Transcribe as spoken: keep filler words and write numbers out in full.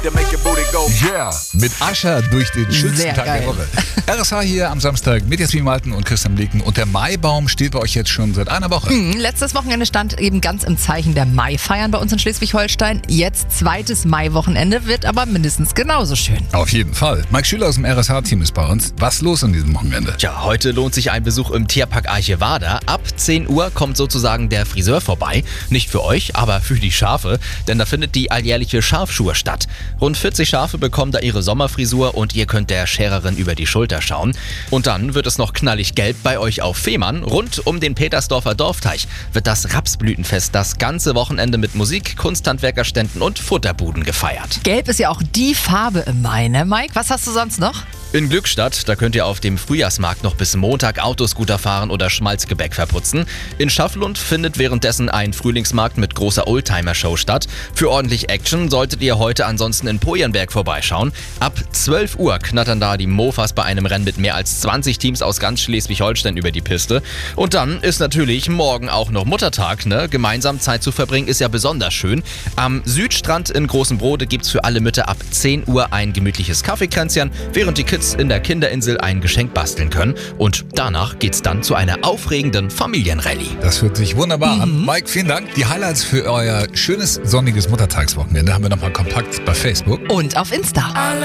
Yeah, mit Ascher durch den schönsten Sehr Tag geil. der Woche. R S H hier am Samstag mit Jasmin Malten und Christian Bleken. Und der Maibaum steht bei euch jetzt schon seit einer Woche. Hm, letztes Wochenende stand eben ganz im Zeichen der Maifeiern bei uns in Schleswig-Holstein. Jetzt zweites Maiwochenende, wird aber mindestens genauso schön. Auf jeden Fall. Mike Schüler aus dem R S H-Team ist bei uns. Was los an diesem Wochenende? Tja, heute lohnt sich ein Besuch im Tierpark Archevada. Ab zehn Uhr kommt sozusagen der Friseur vorbei. Nicht für euch, aber für die Schafe, denn da findet die alljährliche Schafschur statt. Rund vierzig Schafe bekommen da ihre Sommerfrisur und ihr könnt der Schererin über die Schulter schauen. Und dann wird es noch knallig gelb bei euch auf Fehmarn. Rund um den Petersdorfer Dorfteich wird das Rapsblütenfest das ganze Wochenende mit Musik, Kunsthandwerkerständen und Futterbuden gefeiert. Gelb ist ja auch die Farbe im Mai, ne Mike? Was hast du sonst noch? In Glückstadt, da könnt ihr auf dem Frühjahrsmarkt noch bis Montag Autoscooter fahren oder Schmalzgebäck verputzen. In Schafflund findet währenddessen ein Frühlingsmarkt mit großer Oldtimer-Show statt. Für ordentlich Action solltet ihr heute ansonsten in Pojenberg vorbeischauen. Ab zwölf Uhr knattern da die Mofas bei einem Rennen mit mehr als zwanzig Teams aus ganz Schleswig-Holstein über die Piste. Und dann ist natürlich morgen auch noch Muttertag, ne? Gemeinsam Zeit zu verbringen ist ja besonders schön. Am Südstrand in Großen Brode gibt's für alle Mütter ab zehn Uhr ein gemütliches Kaffeekränzchen, während die Kids in der Kinderinsel ein Geschenk basteln können. Und danach geht's dann zu einer aufregenden Familienrallye. Das hört sich wunderbar an. Mike, vielen Dank. Die Highlights für euer schönes sonniges Muttertagswochenende haben wir nochmal kompakt bei Facebook. Und auf Insta.